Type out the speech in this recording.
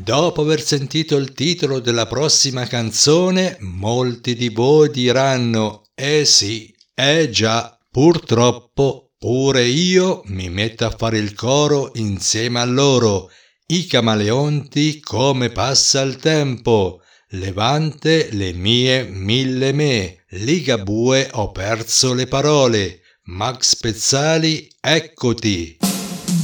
Dopo aver sentito il titolo della prossima canzone, molti di voi diranno: sì, già, purtroppo pure io mi metto a fare il coro insieme a loro. I Camaleonti, come passa il tempo, Levante le mie 1000 me, Ligabue ho perso le parole, Max Pezzali eccoti.